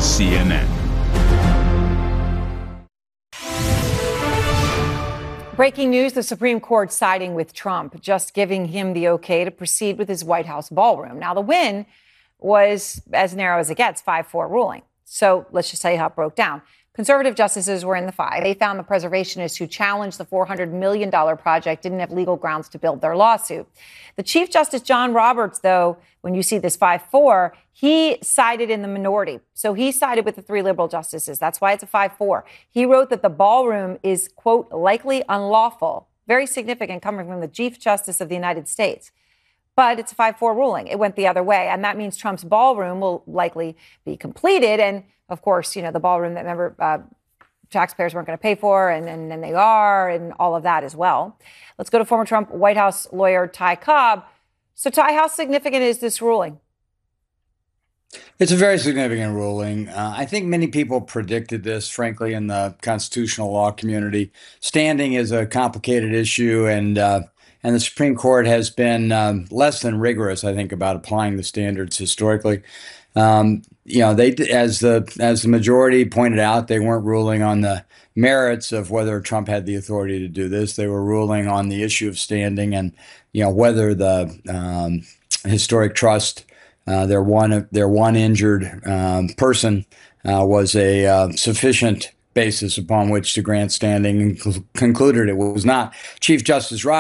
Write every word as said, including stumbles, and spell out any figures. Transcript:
is C N N. Breaking news, the Supreme Court siding with Trump, just giving him the okay to proceed with his White House ballroom. Now, the win was as narrow as it gets, five four ruling. So let's just tell you how it broke down. Conservative justices were in the five. They found the preservationists who challenged the four hundred million dollars project didn't have legal grounds to build their lawsuit. The Chief Justice John Roberts, though, when you see this five four, he sided in the minority. So he sided with the three liberal justices. That's why it's a five four. He wrote that the ballroom is, quote, likely unlawful. Very significant coming from the Chief Justice of the United States. But it's a five four ruling. It went the other way. And that means Trump's ballroom will likely be completed. And of course, you know, the ballroom that remember uh, taxpayers weren't going to pay for, and then and they are, and all of that as well. Let's go to former Trump White House lawyer Ty Cobb. So, Ty, how significant is this ruling? It's a very significant ruling. Uh, I think many people predicted this, frankly, in the constitutional law community. Standing is a complicated issue, and uh, and the Supreme Court has been um, less than rigorous, I think, about applying the standards historically. Um, you know, they, as the as the majority pointed out, they weren't ruling on the merits of whether Trump had the authority to do this. They were ruling on the issue of standing and, you know, whether the um, historic trust, uh, their one their one injured um, person, uh, was a uh, sufficient basis upon which to grant standing, and cl- concluded it was not. Chief Justice Roberts